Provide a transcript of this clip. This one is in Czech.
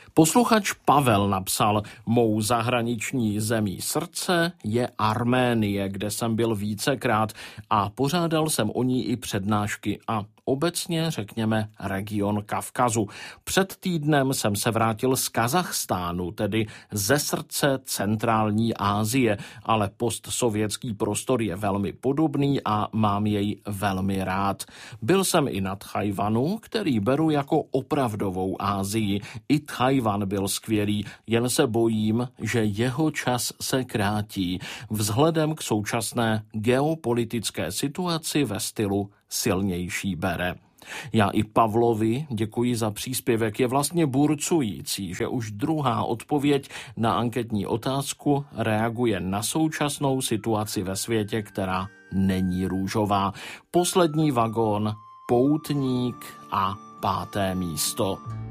Posluchač Pavel napsal: mou zahraniční zemí srdce je Arménie, kde jsem byl vícekrát a pořádal jsem o ní i přednášky a obecně řekněme region Kavkazu. Před týdnem jsem se vrátil z Kazachstánu, tedy ze srdce centrální Asie, ale postsovětský prostor je velmi podobný a mám jej velmi rád. Byl jsem i na Tchajvanu, který beru jako opravdovou Asii. I Tchajvan byl skvělý, jen se bojím, že jeho čas se krátí vzhledem k současné geopolitické situaci ve stylu silnější bere. Já i Pavlovi děkuji za příspěvek. Je vlastně burcující, že už druhá odpověď na anketní otázku reaguje na současnou situaci ve světě, která není růžová. Poslední vagón, Poutník a 5. místo.